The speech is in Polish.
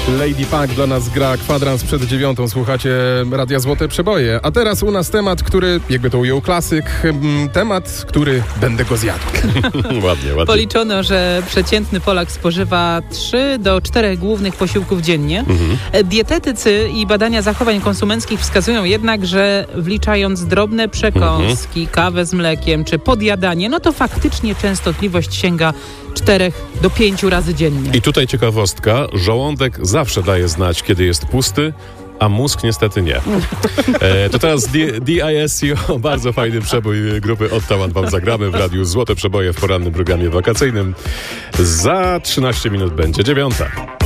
Lady Punk dla nas gra kwadrans przed 9. Słuchacie Radia Złote Przeboje. A teraz u nas temat, który, jakby to ujął klasyk, temat, który będę go zjadł. Ładnie. Policzono, że przeciętny Polak spożywa 3 do 4 głównych posiłków dziennie. Dietetycy i badania zachowań konsumenckich wskazują jednak, że wliczając drobne przekąski, kawę z mlekiem czy podjadanie, no to faktycznie częstotliwość sięga 4 do 5 razy dziennie. I tutaj ciekawostka, żołądek zawsze daje znać, kiedy jest pusty, a mózg niestety nie. To teraz DISCO, bardzo fajny przebój grupy Ottawa wam zagramy w Radiu Złote Przeboje w porannym programie wakacyjnym. Za 13 minut będzie 9.